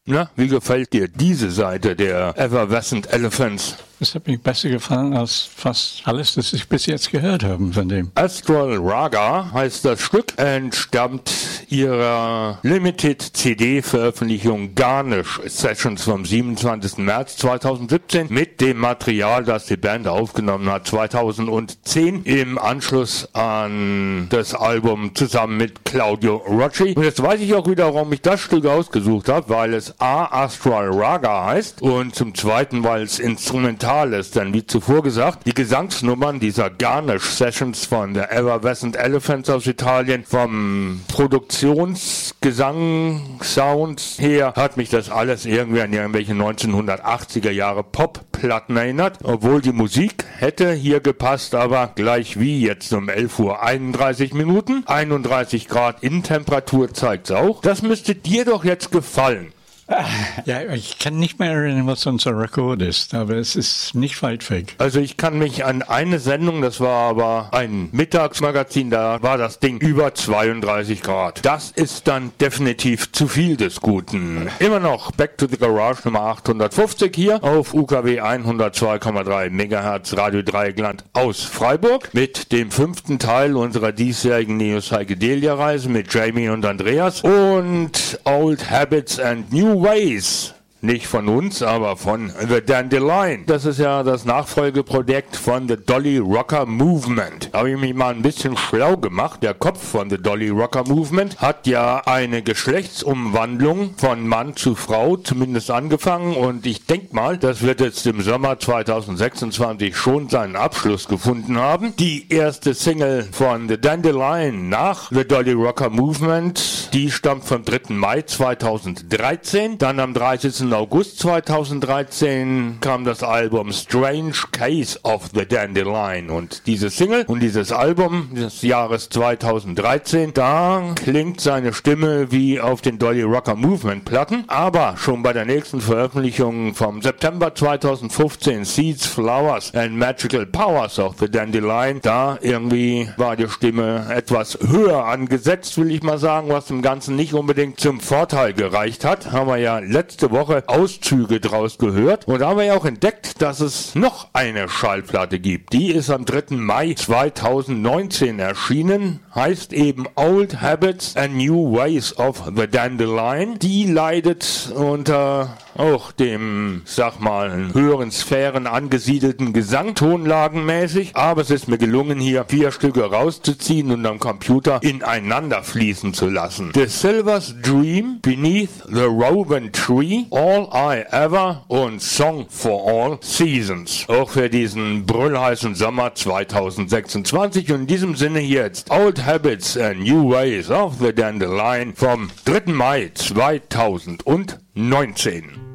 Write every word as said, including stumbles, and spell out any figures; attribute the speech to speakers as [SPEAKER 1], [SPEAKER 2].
[SPEAKER 1] Na, wie gefällt dir diese Seite der Effervescent Elephants?
[SPEAKER 2] Das hat mir besser gefallen als fast alles, das ich bis jetzt gehört habe von dem.
[SPEAKER 1] Astral Raga heißt das Stück, entstammt ihrer Limited-C D-Veröffentlichung Garnish Sessions vom siebenundzwanzigsten März zweitausendsiebzehn mit dem Material, das die Band aufgenommen hat zweitausendzehn im Anschluss an das Album zusammen mit Claudio Rocci. Und jetzt weiß ich auch wieder, warum ich das Stück ausgesucht habe, weil es A. Astral Raga heißt und zum Zweiten, weil es instrumental ist, denn wie zuvor gesagt, die Gesangsnummern dieser Garnish Sessions von der Effervescent Elephants aus Italien, vom Produktionsgesang-Sounds her, hat mich das alles irgendwie an irgendwelche neunzehnhundertachtziger Jahre Pop-Platten erinnert, obwohl die Musik hätte hier gepasst, aber gleich wie jetzt um elf Uhr einunddreißig Minuten, einunddreißig Grad Innentemperatur zeigt's auch. Das müsste dir doch jetzt gefallen.
[SPEAKER 2] Ja, ich kann nicht mehr erinnern, was unser Rekord ist, aber es ist nicht weit weg.
[SPEAKER 1] Also ich kann mich an eine Sendung, das war aber ein Mittagsmagazin, da war das Ding über zweiunddreißig Grad. Das ist dann definitiv zu viel des Guten. Immer noch Back to the Garage Nummer achthundertfünfzig hier auf U K W hundertzwei Komma drei Megahertz Radio Dreieckland aus Freiburg mit dem fünften Teil unserer diesjährigen Neo-Psychedelia-Reise mit Jamie und Andreas und Old Habits and New Ways. Nicht von uns, aber von The Dandelion. Das ist ja das Nachfolgeprojekt von The Dolly Rocker Movement. Da habe ich mich mal ein bisschen schlau gemacht. Der Kopf von The Dolly Rocker Movement hat ja eine Geschlechtsumwandlung von Mann zu Frau zumindest angefangen und ich denke mal, das wird jetzt im Sommer zweitausendsechsundzwanzig schon seinen Abschluss gefunden haben. Die erste Single von The Dandelion nach The Dolly Rocker Movement, die stammt vom dritten Mai zweitausenddreizehn. Dann am dreißigsten August zweitausenddreizehn kam das Album Strange Case of the Dandelion und diese Single und dieses Album des Jahres zweitausenddreizehn, da klingt seine Stimme wie auf den Dolly Rocker Movement Platten, aber schon bei der nächsten Veröffentlichung vom September zweitausendfünfzehn, Seeds, Flowers and Magical Powers of the Dandelion, da irgendwie war die Stimme etwas höher angesetzt, will ich mal sagen, was dem Ganzen nicht unbedingt zum Vorteil gereicht hat. Haben wir ja letzte Woche Auszüge draus gehört und da haben wir ja auch entdeckt, dass es noch eine Schallplatte gibt. Die ist am dritten Mai zweitausendneunzehn erschienen, heißt eben Old Habits and New Ways of the Dandelion. Die leidet unter auch dem, sag mal, höheren Sphären angesiedelten Gesang, tonlagenmäßig, aber es ist mir gelungen, hier vier Stücke rauszuziehen und am Computer ineinander fließen zu lassen. The Silver's Dream, Beneath the Rowan Tree, All I Ever und Song for All Seasons. Auch für diesen brüllheißen Sommer zweitausendsechsundzwanzig und in diesem Sinne jetzt Old Habits and New Ways of the Dandelion vom dritten Mai zweitausendneunzehn.